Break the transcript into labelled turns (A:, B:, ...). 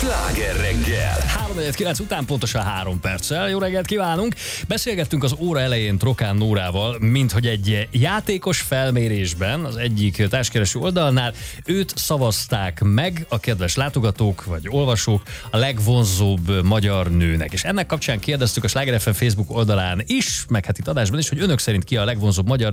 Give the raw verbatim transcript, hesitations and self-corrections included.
A: Sláger reggel!
B: három kilenc után pontosan három perccel. Jó reggelt kívánunk! Beszélgettünk az óra elején Trokán Nórával, mint hogy egy játékos felmérésben az egyik társkereső oldalnál őt szavazták meg a kedves látogatók vagy olvasók a legvonzóbb magyar nőnek. És ennek kapcsán kérdeztük a Sláger ef em Facebook oldalán is, meg hát itt adásban is, hogy önök szerint ki a legvonzóbb magyar